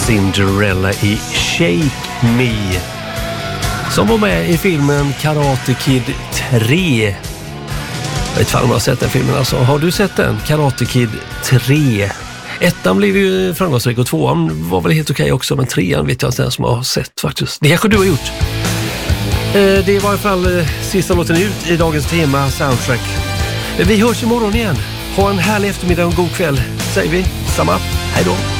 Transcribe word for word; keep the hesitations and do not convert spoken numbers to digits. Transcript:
Cinderella i Shake Me, som var med i filmen Karate Kid tre. Jag vet fan om jag har sett den filmen alltså. Har du sett den? Karate Kid tre. Ettan blev ju framgångsrik och tvåan var väl helt okej också, men trean vet jag inte ens som jag har sett faktiskt. Det kanske du har gjort. Det var i alla fall sista låten ut i dagens tema soundtrack. Vi hörs imorgon igen. Ha en härlig eftermiddag och en god kväll, säger vi. Samma. Hej då.